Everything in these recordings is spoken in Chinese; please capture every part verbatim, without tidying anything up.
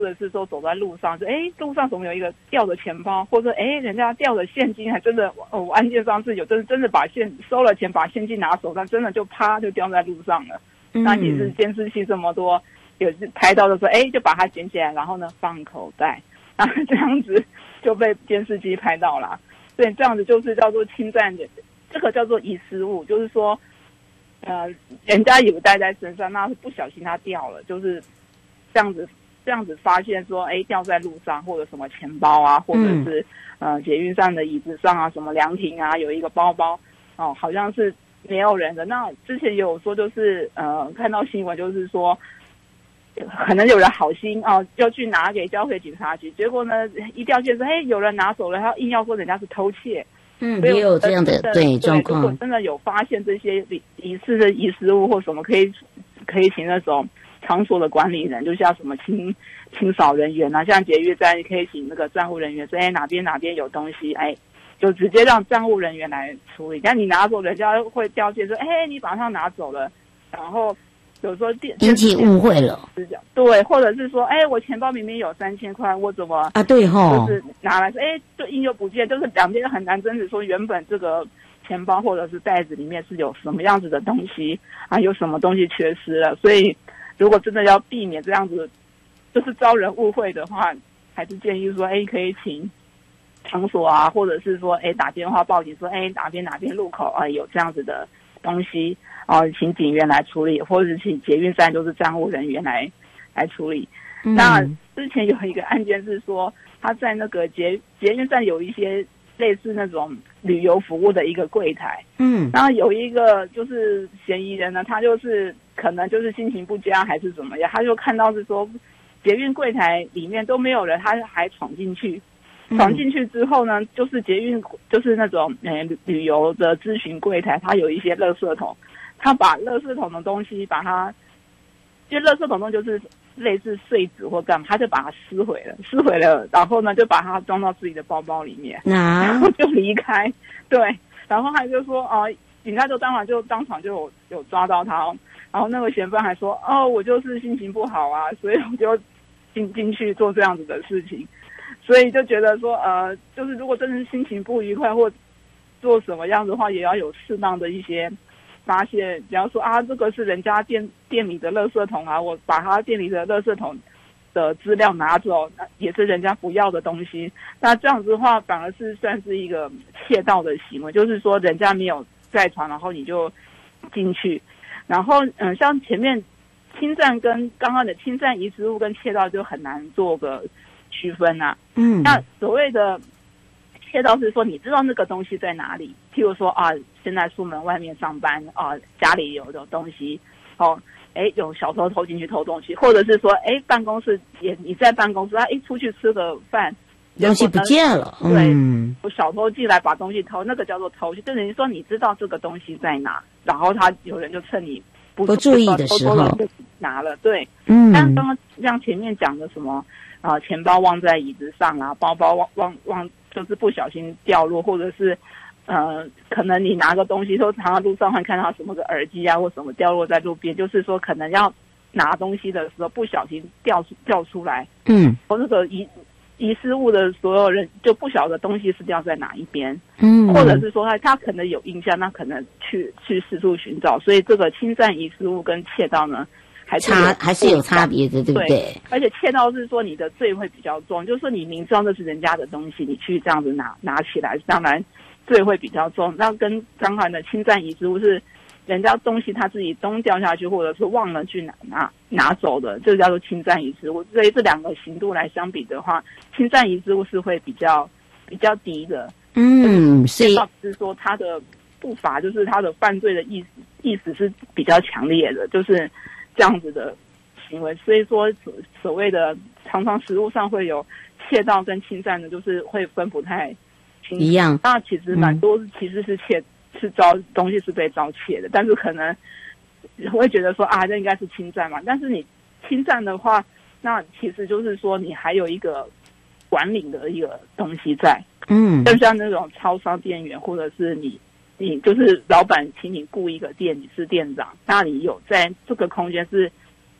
或者是说走在路上，就哎路上怎么有一个掉的钱包，或者哎人家掉的现金，还真的哦，案件上是有真真的把现收了钱，把现金拿手，但真的就啪就掉在路上了。嗯、那其实监视器这么多，有拍到的时候，哎就把它捡起来，然后呢放口袋，然后这样子就被监视器拍到了。所以这样子就是叫做侵占的，这个叫做遗失物，就是说。呃，人家有带在身上，那是不小心它掉了，就是这样子，这样子发现说，哎，掉在路上，或者什么钱包啊，或者是、嗯、呃捷运站的椅子上啊，什么凉亭啊，有一个包包，哦，好像是没有人的。那之前也有说，就是呃，看到新闻，就是说，可能有人好心啊、呃，要去拿给交给警察局，结果呢，一调监视，嘿，有人拿走了，他硬要说人家是偷窃。 嗯，也有这样的对状况。 如果真的有发现这些疑似的遗失物或什么，可以可以请那种场所的管理人，就像什么清清扫人员啊，像捷运站可以请那个站务人员说，哎哪边哪边有东西，哎就直接让站务人员来处理。但你拿走，人家会调监说，哎你马上拿走了，然后有时候引起误会了， 对，或者是说，哎，我钱包明明有三千块，我怎么啊？对吼， 就是拿来说，哎，就硬又不见，就是两边很难争执，说原本这个钱包或者是袋子里面是有什么样子的东西啊，有什么东西缺失了。所以，如果真的要避免这样子，就是招人误会的话，还是建议说，哎，可以请场所啊，或者是说，哎，打电话报警说，哎，哪边哪边路口啊有这样子的东西。哦，请警员来处理，或者是请捷运站就是站务人员来来处理。嗯、那之前有一个案件是说，他在那个捷捷运站有一些类似那种旅游服务的一个柜台，嗯，然后有一个就是嫌疑人呢，他就是可能就是心情不佳还是怎么样，他就看到是说捷运柜台里面都没有人，他还闯进去。闯进去之后呢，就是捷运就是那种呃旅游的咨询柜台，它有一些垃圾桶。他把垃圾桶的东西把它，就垃圾桶中就是类似碎纸或干嘛，他就把它撕毁了，撕毁了，然后呢就把它装到自己的包包里面，啊、然后就离开。对，然后他就说啊、呃，警察就当场就当场就有有抓到他哦，然后那个嫌犯还说哦，我就是心情不好啊，所以我就进进去做这样子的事情，所以就觉得说呃，就是如果真的是心情不愉快或做什么样子的话，也要有适当的一些。发现，比方说啊，这个是人家店店里的垃圾桶啊，我把他店里的垃圾桶的资料拿走，也是人家不要的东西。那这样子的话，反而是算是一个窃盗的行为，就是说人家没有在场，然后你就进去。然后嗯，像前面侵占跟刚刚的侵占遗失物跟窃盗就很难做个区分啊。嗯，那所谓的。窃盗是说你知道那个东西在哪里，譬如说啊，现在出门外面上班啊，家里有有东西，哦，哎，有小偷偷进去偷东西，或者是说，哎，办公室也你在办公室，他一出去吃个饭， 东西不见了， 嗯，对，小偷进来把东西偷，那个叫做偷，就等于说你知道这个东西在哪，然后他有人就趁你不不注意的时候就拿了，对，嗯，但刚刚像前面讲的什么啊，钱包忘在椅子上啊，包包忘忘忘。就是不小心掉落，或者是，呃，可能你拿个东西，说常常路上会看到什么个耳机啊或什么掉落在路边，就是说可能要拿东西的时候不小心掉掉出来，嗯，或者说遗遗失物的所有人就不晓得东西是掉在哪一边，嗯，或者是说他他可能有印象，那可能去去四处寻找，所以这个侵占遗失物跟窃盗呢。还是差还是有差别的，对不对？ 对，而且窃盗是说你的罪会比较重，就是说你明知道那是人家的东西，你去这样子拿拿起来，当然罪会比较重。那跟刚才的侵占遗失物是人家东西他自己东掉下去，或者是忘了去拿拿拿走的，这个叫做侵占遗失物。所以这两个刑度来相比的话，侵占遗失物是会比较比较低的。嗯，所以是说他的不法，就是他的犯罪的意思意思是比较强烈的，就是这样子的行为。所以说所所谓的常常实务上会有窃盗跟侵占的，就是会分不太清楚一样。 那其实蛮多、嗯、其实是窃是遭东西是被遭窃的，但是可能会觉得说啊，这应该是侵占嘛。但是你侵占的话，那其实就是说你还有一个管理的一个东西在。嗯，就像那种超商店员，或者是你，你就是老板请你雇一个店，你是店长，那你有在这个空间是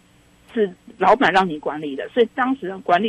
是老板让你管理的，所以当时的管理